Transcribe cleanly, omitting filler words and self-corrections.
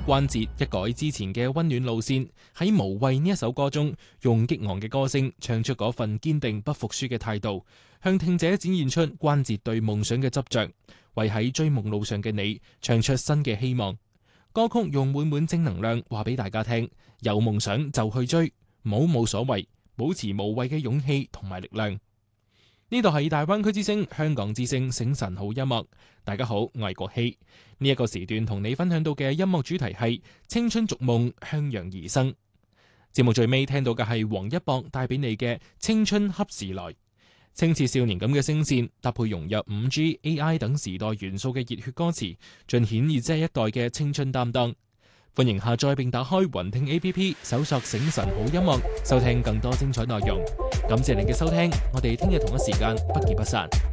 關節一改之前嘅溫暖路線，喺無畏呢一首歌中，用激昂嘅歌聲唱出嗰份堅定不服輸嘅態度，向聽者展現出關節對夢想嘅執着，為喺追夢路上嘅你唱出新嘅希望。歌曲用滿滿正能量話俾大家聽，有夢想就去追，冇所謂，保持無畏嘅勇氣同埋力量。呢度係大灣區之聲香港之聲醒晨好音樂，大家好，我係國希。呢一個時段同你分享到嘅音樂主題係青春逐夢向陽而生。節目最尾聽到嘅係王一博帶俾你嘅青春恰時來，青似少年咁嘅聲線，搭配融入 5G、AI 等時代元素嘅熱血歌詞，盡顯而這一代嘅青春擔當。歡迎下載並打開雲聽 APP， 搜索醒晨好音樂，收聽更多精彩內容。感謝你嘅收聽，我哋聽日同一時間不見不散。